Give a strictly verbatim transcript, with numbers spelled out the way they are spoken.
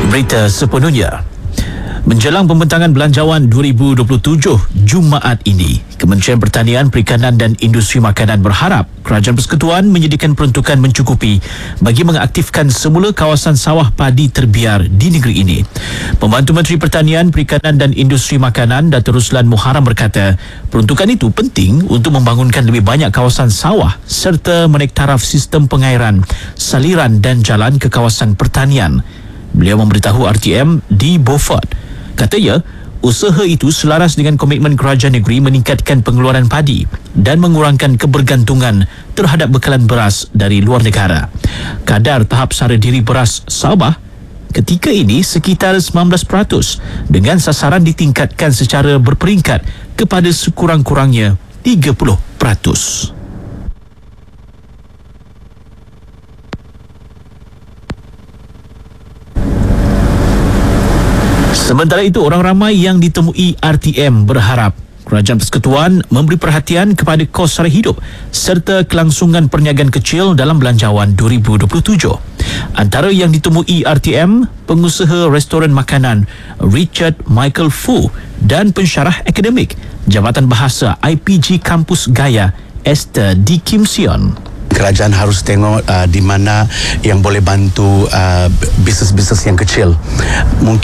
Berita sepenuhnya. Menjelang pembentangan Belanjawan dua ribu dua puluh tujuh Jumaat ini, Kementerian Pertanian, Perikanan dan Industri Makanan berharap Kerajaan Persekutuan menyediakan peruntukan mencukupi bagi mengaktifkan semula kawasan sawah padi terbiar di negeri ini. Pembantu Menteri Pertanian, Perikanan dan Industri Makanan, Datuk Ruslan Muharram berkata, peruntukan itu penting untuk membangunkan lebih banyak kawasan sawah serta menaik taraf sistem pengairan, saliran dan jalan ke kawasan pertanian. Beliau memberitahu R T M di Beaufort. Katanya, usaha itu selaras dengan komitmen kerajaan negeri meningkatkan pengeluaran padi dan mengurangkan kebergantungan terhadap bekalan beras dari luar negara. Kadar tahap sara diri beras Sabah ketika ini sekitar sembilan belas peratus dengan sasaran ditingkatkan secara berperingkat kepada sekurang-kurangnya tiga puluh peratus. Sementara itu, orang ramai yang ditemui R T M berharap Kerajaan Persekutuan memberi perhatian kepada kos sara hidup serta kelangsungan perniagaan kecil dalam Belanjawan dua ribu dua puluh tujuh. Antara yang ditemui R T M, pengusaha restoran makanan Richard Michael Fu dan pensyarah akademik Jabatan Bahasa I P G Kampus Gaya Esther D. Kim Sion. Kerajaan harus tengok uh, di mana yang boleh bantu uh, bisnes-bisnes yang kecil. Mungkin